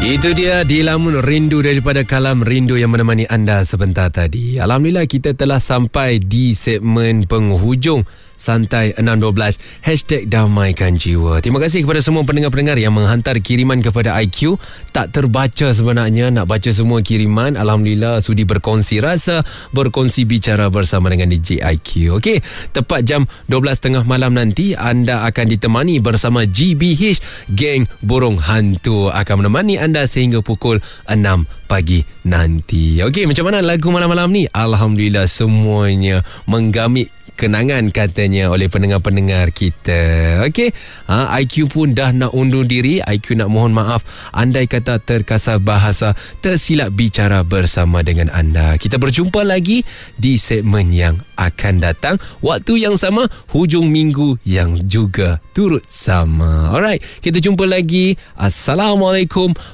Itu dia Dilamun Rindu daripada Kalam Rindu yang menemani anda sebentar tadi. Alhamdulillah kita telah sampai di segmen penghujung Santai 612 #Damaikan Jiwa. Terima kasih kepada semua pendengar-pendengar yang menghantar kiriman kepada IQ. Tak terbaca sebenarnya, nak baca semua kiriman. Alhamdulillah sudi berkongsi rasa, berkongsi bicara bersama dengan DJ IQ. Okey, tepat jam 12.30 malam nanti anda akan ditemani bersama GBH, Geng Burung Hantu akan menemani anda sehingga pukul 6 pagi nanti. Okey, macam mana lagu malam-malam ni? Alhamdulillah semuanya menggamit kenangan katanya oleh pendengar-pendengar kita. Okey, IQ pun dah nak undur diri. IQ nak mohon maaf andai kata terkasar bahasa, tersilap bicara bersama dengan anda. Kita berjumpa lagi di segmen yang akan datang, waktu yang sama, hujung minggu yang juga turut sama. Alright, kita jumpa lagi. Assalamualaikum